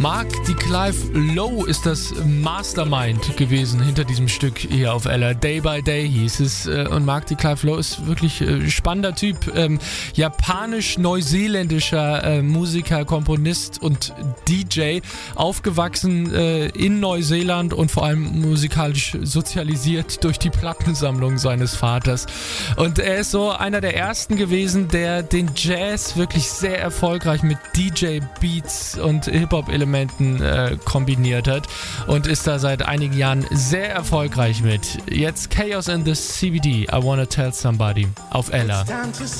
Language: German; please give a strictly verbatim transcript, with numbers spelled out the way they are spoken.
Mark D. Clive Lowe ist das Mastermind gewesen hinter diesem Stück hier auf Ella. Day by Day hieß es. Und Mark D. Clive Lowe ist wirklich ein spannender Typ. Ähm, Japanisch-neuseeländischer äh, Musiker, Komponist und D J. Aufgewachsen äh, in Neuseeland und vor allem musikalisch sozialisiert durch die Plattensammlung seines Vaters. Und er ist so einer der ersten gewesen, der den Jazz wirklich sehr erfolgreich mit D J-Beats und Hip-Hop-Elementen äh, kombiniert hat und ist da seit einigen Jahren sehr erfolgreich mit. Jetzt Chaos in the C B D, I Wanna Tell Somebody auf Ella.